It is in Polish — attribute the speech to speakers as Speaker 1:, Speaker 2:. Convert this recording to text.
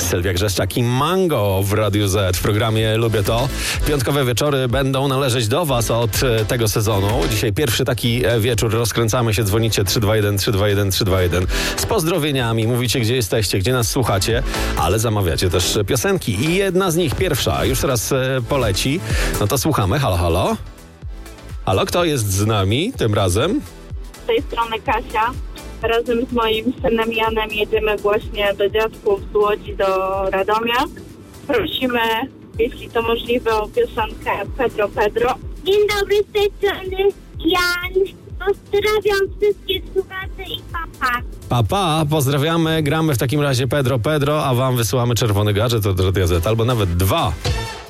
Speaker 1: Sylwia Grzeszczak i Mango w Radiu Z w programie Lubię To. Piątkowe wieczory będą należeć do Was od tego sezonu. Dzisiaj pierwszy taki wieczór. Rozkręcamy się, dzwonicie 321 321 321 z pozdrowieniami. Mówicie, gdzie jesteście, gdzie nas słuchacie, ale zamawiacie też piosenki. I jedna z nich, pierwsza, już teraz poleci. No to słuchamy. Halo, halo. Halo, kto jest z nami tym razem?
Speaker 2: Z tej strony Kasia. Razem z moim synem Janem jedziemy właśnie do dziadków z Łodzi do Radomia. Prosimy, jeśli to możliwe, o piosenkę Pedro Pedro.
Speaker 3: Dzień dobry, z tej strony Jan. Pozdrawiam wszystkich słuchaczy i papa.
Speaker 1: Papa, pozdrawiamy, gramy w takim razie Pedro Pedro, a wam wysyłamy czerwony gadżet od Radia Z, albo nawet 2.